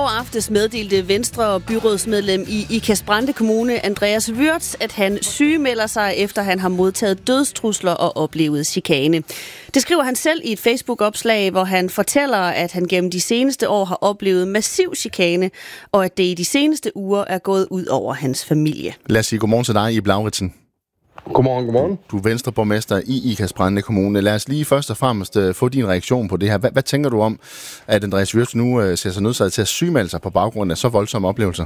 går aftes meddelte Venstre byrådsmedlem i Ikast-Brande Kommune, Andreas Würtz, at han sygemelder sig, efter han har modtaget dødstrusler og oplevet chikane. Det skriver han selv i et Facebook-opslag, hvor han fortæller, at han gennem de seneste år har oplevet massiv chikane, og at det i de seneste uger er gået ud over hans familie. Lad os sige godmorgen til dig, Ib Lauritsen. Godmorgen. Du er Venstreborgmester i Ikast-Brande Kommune. Lad os lige først og fremmest få din reaktion på det her. Hvad tænker du om, at Andreas Würtz nu ser sig nødsaget til at sygemelde sig på baggrund af så voldsomme oplevelser?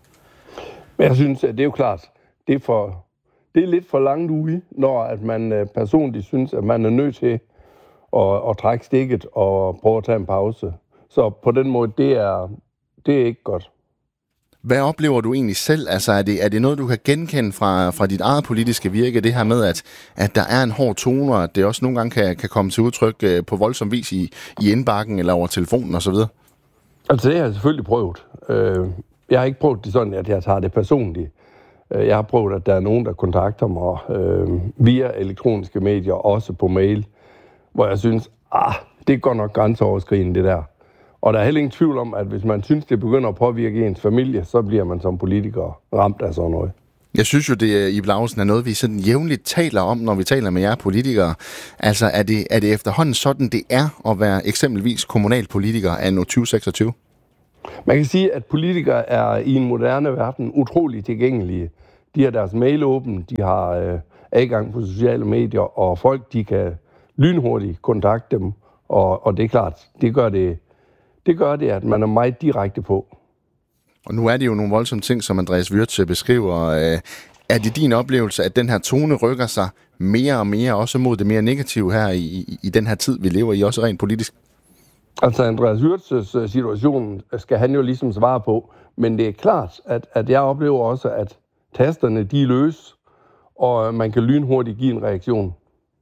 Jeg synes, at det er jo klart, det er lidt for langt ude, når at man personligt synes, at man er nødt til at trække stikket og prøve at tage en pause. Så på den måde, det er ikke godt. Hvad oplever du egentlig selv? Altså, er det noget, du kan genkende fra dit eget politiske virke, det her med, at der er en hård tone, og at det også nogle gange kan komme til udtryk på voldsom vis i indbakken eller over telefonen osv.? Altså, det har jeg selvfølgelig prøvet. Jeg har ikke prøvet det sådan, at jeg tager det personligt. Jeg har prøvet, at der er nogen, der kontakter mig via elektroniske medier, også på mail, hvor jeg synes, det er godt nok grænseoverskridende, det der. Og der er heller ingen tvivl om, at hvis man synes, det begynder at påvirke ens familie, så bliver man som politiker ramt af sådan noget. Jeg synes jo, det Ib Lauritsen er noget, vi sådan jævnligt taler om, når vi taler med jer politikere. Altså, er det efterhånden sådan, det er at være eksempelvis kommunalpolitiker anno 2026? Man kan sige, at politikere er i en moderne verden utrolig tilgængelige. De har deres mail åben, de har adgang på sociale medier, og folk, de kan lynhurtigt kontakte dem. Og det er klart, det gør det, at man er meget direkte på. Og nu er det jo nogle voldsomme ting, som Andreas Würtz beskriver. Er det din oplevelse, at den her tone rykker sig mere og mere, også mod det mere negative her i den her tid, vi lever i, også rent politisk? Altså, Andreas Würtz' situation skal han jo ligesom svare på, men det er klart, at jeg oplever også, at tasterne, de er løse, og man kan lynhurtigt give en reaktion.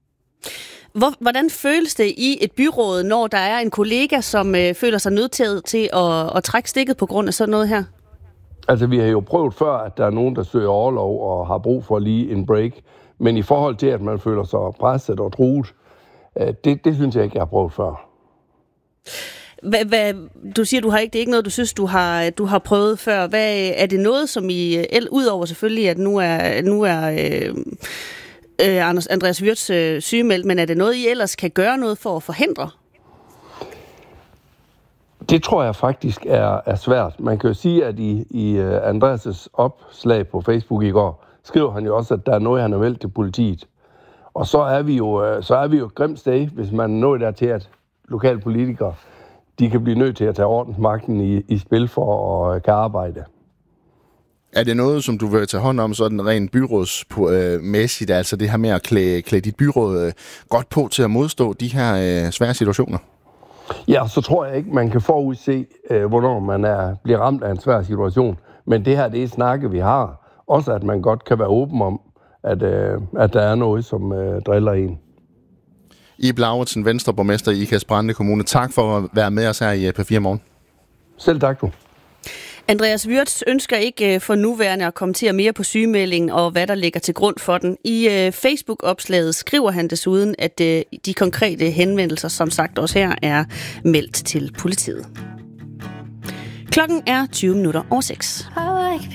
Hvordan føles det i et byråd, når der er en kollega, som føler sig nødt til at trække stikket på grund af sådan noget her? Altså, vi har jo prøvet før, at der er nogen, der søger orlov og har brug for lige en break. Men i forhold til, at man føler sig presset og truet, det synes jeg ikke, jeg har prøvet før. Du siger, det er ikke noget, du synes, du har prøvet før. Er det noget, som udover selvfølgelig, at nu er Andreas Würtz sygemeldt, men er det noget, I ellers kan gøre noget for at forhindre? Det tror jeg faktisk er svært. Man kan jo sige, at i Andreas' opslag på Facebook i går, skriver han jo også, at der er noget, han har meldt til politiet. Og så er vi jo et grimt sted, hvis man når dertil, at lokalpolitikere, de kan blive nødt til at tage ordensmagten i spil for at kan arbejde. Er det noget, som du vil tage hånd om, sådan rent byrådsmæssigt, altså det her med at klæde dit byråd godt på til at modstå de her svære situationer? Ja, så tror jeg ikke, man kan forudse, hvornår man bliver ramt af en svær situation. Men det her, det er snakke, vi har. Også at man godt kan være åben om, at der er noget, som driller en. Ib Lauritsen, Venstreborgmester i Ikast-Brande Kommune. Tak for at være med os her i P4 Morgen. Selv tak, du. Andreas Würtz ønsker ikke for nuværende at kommentere mere på sygemeldingen og hvad der ligger til grund for den. I Facebook-opslaget skriver han desuden, at de konkrete henvendelser, som sagt også her, er meldt til politiet. Klokken er 20:06.